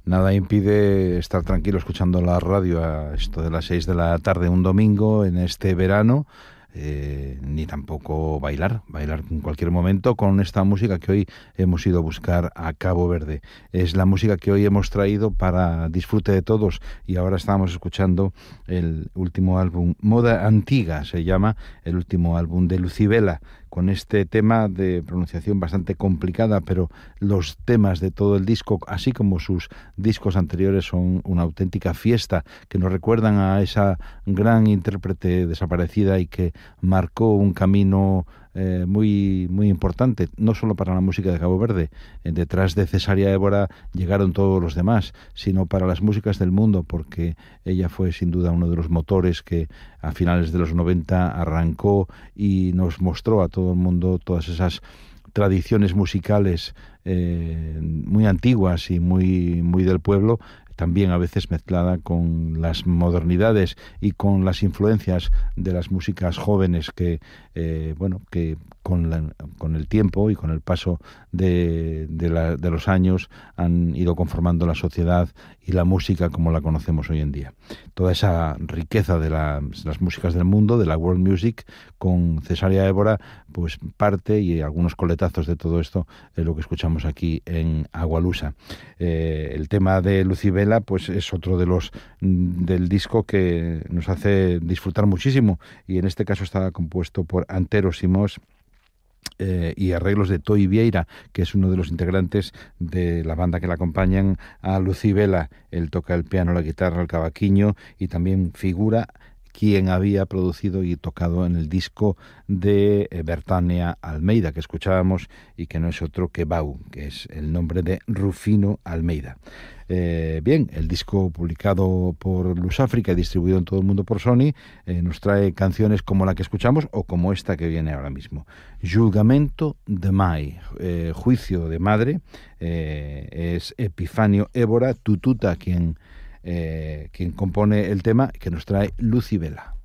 nada impide estar tranquilo escuchando la radio a esto de las 6 de la tarde un domingo en este verano, ni tampoco bailar en cualquier momento con esta música que hoy hemos ido a buscar a Cabo Verde. Es la música que hoy hemos traído para disfrute de todos, y ahora estamos escuchando el último álbum, Moda Antiga se llama, el último álbum de Lucibela, con este tema de pronunciación bastante complicada, pero los temas de todo el disco, así como sus discos anteriores, son una auténtica fiesta que nos recuerdan a esa gran intérprete desaparecida y que marcó un camino muy importante, no solo para la música de Cabo Verde. Detrás de Cesárea Évora llegaron todos los demás, sino para las músicas del mundo, porque ella fue sin duda uno de los motores que a finales de los 90 arrancó y nos mostró a todo el mundo todas esas tradiciones musicales muy antiguas y muy del pueblo, también a veces mezclada con las modernidades y con las influencias de las músicas jóvenes que con el tiempo y con el paso de los años han ido conformando la sociedad y la música como la conocemos hoy en día. Toda esa riqueza de las músicas del mundo, de la world music, con Cesárea Évora, pues parte, y algunos coletazos de todo esto es lo que escuchamos aquí en Agualusa. El tema de Lucibela pues es otro de los del disco que nos hace disfrutar muchísimo, y en este caso está compuesto por Antero Simós y arreglos de Toi Vieira, que es uno de los integrantes de la banda que la acompañan a Lucibela. Él toca el piano, la guitarra, el cavaquinho, y también figura quien había producido y tocado en el disco de Bertania Almeida, que escuchábamos, y que no es otro que Bau, que es el nombre de Rufino Almeida. Bien, el disco publicado por Luz África y distribuido en todo el mundo por Sony nos trae canciones como la que escuchamos o como esta que viene ahora mismo. Julgamento de Mai, Juicio de Madre, es Epifanio Évora Tututa quien compone el tema que nos trae Lucibela.